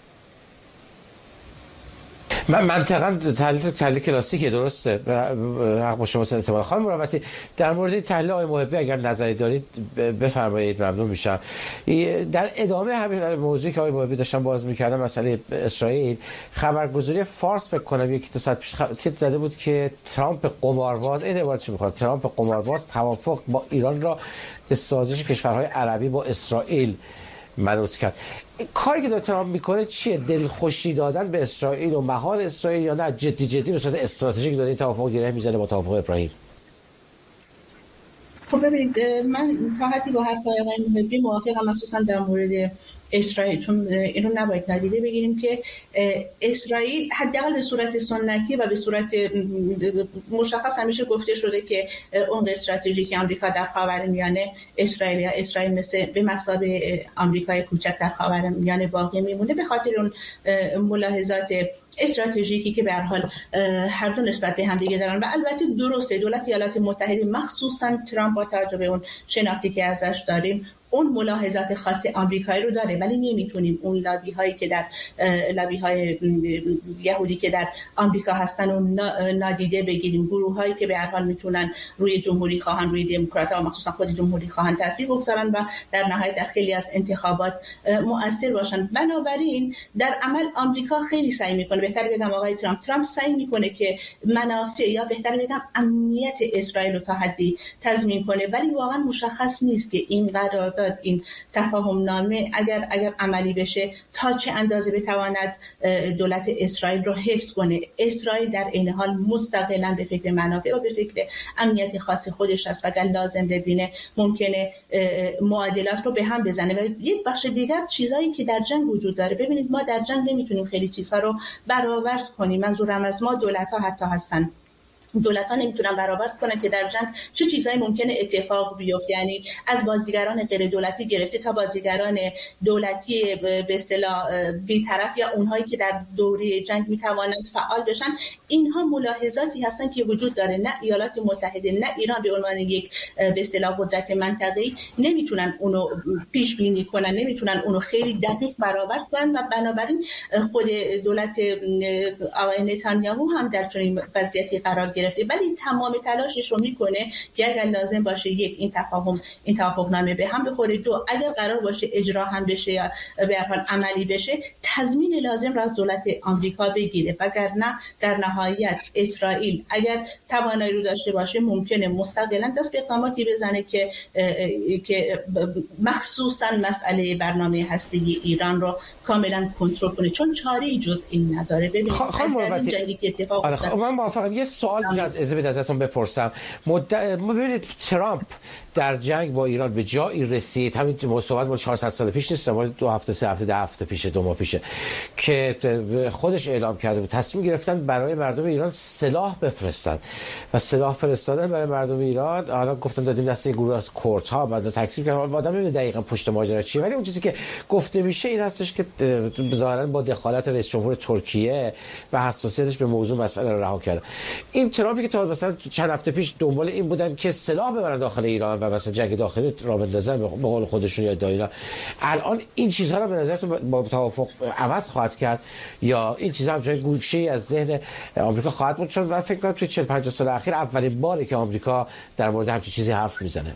A: من منطقا تحلیل کلاسیکه، درسته، حق با شما اعتماد. خانم مروتی در مورد تحلیل آقای محبی اگر نظری دارید بفرمایید، ممنون میشم. در ادامه همین موضوعی که آقای محبی داشتن باز میکردن مسئله اسرائیل، خبرگزاری فارس فکر کنم یکی دو ساعت پیش تیتر زده بود که ترامپ قمارباز، این عبارت چی میخواد، ترامپ قمارباز توافق با ایران را به سازش کشورهای عربی با اسرائیل منوط کرد. کاری که ترامپ میکنه چیه؟ دلخوشی دادن به اسرائیل و مهار اسرائیل یا نه جدی به صورت استراتژیک داره توافق گره میزنه با توافق ابراهیم؟
D: خب ببینید من تا حدی با حرفای آقای محبی موافقم، مخصوصا در مورد اسرائیل، چون اینو نباید نادیده بگیریم که اسرائیل حداقل به صورت سنتی و به صورت مشخص همیشه گفته شده که عمق استراتژیک آمریکا در خاورمیانه اسرائیل مثل به مثابه آمریکای کوچک در خاورمیانه باقی میمونه، به خاطر اون ملاحظات استراتژیکی که به هر حال هر دو نسبت به هم دیگه دارن. و البته درسته دولت ایالات متحده مخصوصا ترامپ با توجه به اون شناختی که ازش داریم اون ملاحظات خاص آمریکایی رو داره، ولی نمیتونیم اون لابی‌های یهودی که در آمریکا هستن و نادیده بگیریم. گروه‌هایی که به هر حال میتونن روی جمهوری خواهان، روی دموکرات‌ها و مخصوصا خود جمهوری خواهان تاثیر بگذارن و در نهایت در خیلی از انتخابات مؤثر باشن. بنابراین در عمل آمریکا خیلی سعی میکنه، بهتر بگم آقای ترامپ سعی میکنه که منافع یا بهتر بگم امنیت اسرائیل رو تا حدی تضمین کنه، ولی واقعا مشخص نیست که این قرارداد، این تفاهم نامه اگر عملی بشه تا چه اندازه بتواند دولت اسرائیل رو حفظ کنه. اسرائیل در این حال مستقلاً به فکر منافع و به فکر امنیت خاص خودش است و اگر لازم ببینه ممکنه معادلات رو به هم بزنه. و یک بخش دیگر چیزایی که در جنگ وجود داره، ببینید ما در جنگ نمیتونیم خیلی چیزها رو برآورد کنیم، منظورم از ما دولت‌ها حتی هستن، دولت‌ها نمیتونن برآورد کنن که در جنگ چه چیزایی ممکنه اتفاق بیفته، یعنی از بازیگران غیر دولتی گرفته تا بازیگران دولتی به اصطلاح بی‌طرف یا اونهایی که در دوره جنگ میتوانند فعال بشن. اینها ملاحظاتی هستن که وجود داره. نه ایالات متحده نه ایران به عنوان یک به اصطلاح قدرت منطقه‌ای نمیتونن اونو پیش بینی کنن، نمیتونن اونو خیلی دقیق برآورد کنن و بنابراین خود دولت آقای نتانیاهو هم در چنین وضعیتی قرار گرفته، ولی تمام تلاشش رو میکنه که اگر لازم باشه این توافقنامه به هم بخوره، دو اگر قرار باشه اجرا هم بشه یا به هر حال عملی بشه تضمین لازم را از دولت آمریکا بگیره، وگرنه در نهایت اسرائیل اگر توانایی رو داشته باشه ممکنه مستقلاً دست به اقداماتی بزنه که مخصوصا مسئله برنامه هسته‌ای ایران رو کاملا کنترل کنه، چون چاره‌ای جز این نداره. ببینید
A: خانم مروتی، من موافقم. یه سوال از ازتون بپرسم ما ببینید ترامپ در جنگ با ایران به جایی رسید، همین صحبت با 400 سال پیش نیست، ما 2 هفته 3 هفته 10 هفته پیش 2 ماه پیشه که خودش اعلام کرده بود تصمیم گرفتن برای مردم ایران سلاح بفرستن و سلاح فرستادن برای مردم ایران. حالا گفتن دادیم دست گروه از کردها، بعد تکذیب کردن. آدم نمیدونه دقیقاً پشت ماجرا چیه، ولی اون چیزی که گفته میشه این هستش که ظاهراً با دخالت رئیس جمهور ترکیه و حساسیتش به موضوع مسئله رو رها کرده. این ترامپی که تا مثلا چند هفته پیش دنبال این بودن که سلاح ببرن داخل ایران و مثلا جنگ داخلی را بندازن به قول خودشون یا دایلا، الان این چیزها رو به نظرتون با توافق عوض خواهد کرد یا این چیزها همچنین گوشه‌ای از ذهن آمریکا خواهد بود؟ چون من فکر کنم توی 40-50 سال اخیر اولین باره که آمریکا در مورد همچین چیزی حرف میزنه.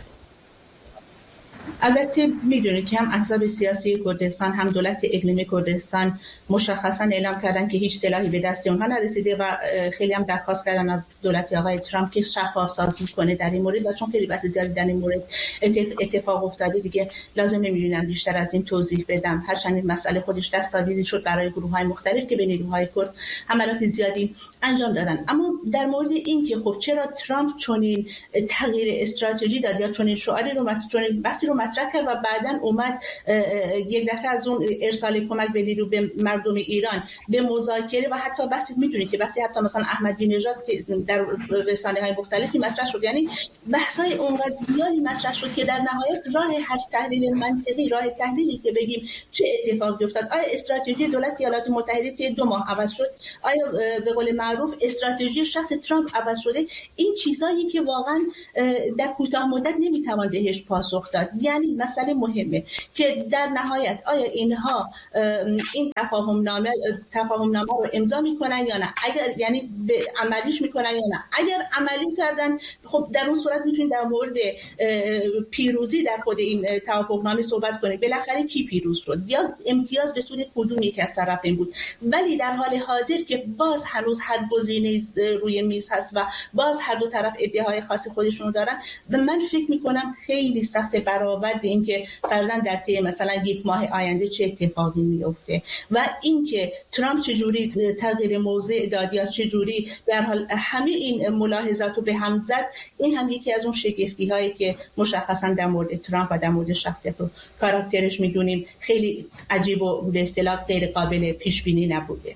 D: البته میدونید که هم احزاب سیاسی کردستان هم دولت اقلیمی کردستان مشخصا اعلام کردن که هیچ سلاحی به دست اونها نرسیده و خیلی هم درخواست کردن از دولت آقای ترامپ که شفاف سازی کنه در این مورد و چون خیلی بحث زیادی در این مورد اتفاق افتاده دیگه لازم نمیدونم بیشتر از این توضیح بدم. هرچند این مسئله خودش دستاویزی شد برای گروه‌های مختلف که به نیروهای کرد حملات زیادی انجام دادن. اما در مورد این که خب چرا ترامپ چنین تغییر استراتژی داد یا چنین شعاری رو چنین بحثی رو مطرح کرد و بعداً اومد یک دفعه از اون ارسال کمک به نیرو به مردم ایران به مذاکره و حتی بحثی میدونید که بحثی حتی مثلا احمدی نژاد در رسانه‌های مختلفی مطرح شد، یعنی بحث‌های اونقدر زیادی مطرح شد که در نهایت راه هر تحلیل منطقی، راه تحلیلی که بگیم چه اتفاقی افتاد، آیا استراتژی دولت ایالات متحده که 2 ماه عوض شد، آیا به قول معروف استراتژی شخص ترامپ عوض شده، این چیزایی که واقعا در کوتاه مدت نمیتوان بهش پاسخ داد. یعنی مسئله مهمه که در نهایت آیا اینها این تفاهم نامه رو امضا میکنن یا نه، اگر یعنی به عملیش میکنن یا نه. اگر عملی کردن خب در اون صورت میتونید در مورد پیروزی در خود این توافق نامه صحبت کنید، بالاخره کی پیروز شد یا امتیاز به سود کدوم یک از طرفین بود. ولی در حال حاضر که باز هنوز هر گزینه روی میز هست و باز هر دو طرف ادعاهای خاص خودشونو دارن، من فکر میکنم خیلی سخت برآورد این که فرضاً در طی مثلا 1 ماه آینده چه اتفاقی میفته و اینکه ترامپ چجوری تغییر موضع داد یا چجوری به هر حال همه این ملاحظات رو به هم زد، این هم یکی از اون شگفتی هایی که مشخصا در مورد ترامپ و در مورد شخصیت و کاراکترش میدونیم خیلی عجیب و به اصطلاح غیر قابل پیش بینی نبوده.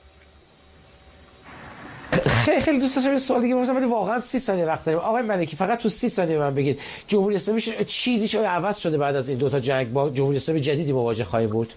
A: خیلی دوست داشتم یه سوال دیگه بپرسم ولی واقعا 30 ثانیه وقت داریم. آقای ملکی فقط تو 30 ثانیه من بگید جمهوری اسلامی چیزیش عوض شده بعد از این 2 تا جنگ؟ با جمهوری اسلامی جدیدی مواجه خواهیم بود؟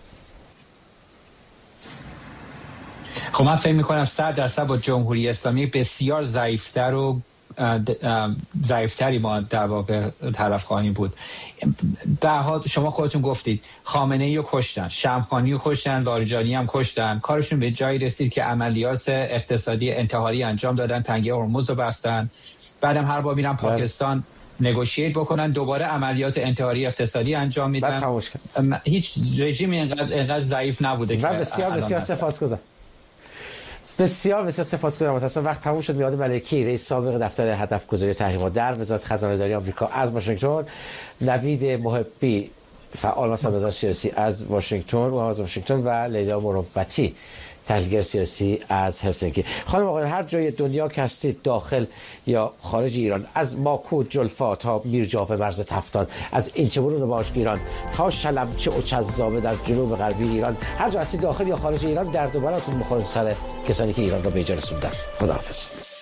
B: خب من فکر می‌کنم 100% با جمهوری اسلامی بسیار ضعیف‌تر و ضعیفتری ما در واقع طرف خواهیم بود. بعد شما خودتون گفتید خامنه‌ای رو کشتن، شمخانی رو کشتن، لاریجانی هم کشتن، کارشون به جایی رسید که عملیات اقتصادی انتحاری انجام دادن، تنگه هرمز رو بستن، بعدم هر بار میرن پاکستان نگوشییت بکنن، دوباره عملیات انتحاری اقتصادی انجام میدن. هیچ رژیمی اینقدر ضعیف نبوده که
A: بسیار سپاسگزارم. بسیار سپاسگزارم. متأسفانه وقت تموم شد. میاد ملکی رئیس سابق دفتر هدف گذاری تحریمات در وزارت خزانه داری آمریکا از واشنگتن، نوید محبی فعال مسائل وزارت سیاسی از واشنگتن و لیلا مروتی تحلیلگر سیاسی از هلسینکی. خانم آقایان هر جای دنیا که هستید داخل یا خارج ایران، از باکو جلفا تا میرجاف مرز تفتان، از اینچه‌برون باشگیران تا شلمچه و چذابه در جنوب غربی ایران، هر جا هستید داخل یا خارج ایران، درد و بلاتون بخوره سر کسانی که ایران را به اینجا رسوندن. خداحافظ.